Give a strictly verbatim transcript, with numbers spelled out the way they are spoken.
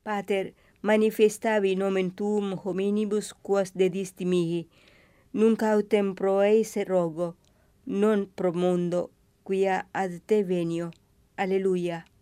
Pater, manifestavi nomen tuum hominibus quos dedisti mihi, nunc autem pro eise rogo, non pro mundo, quia ad te venio. Alleluia.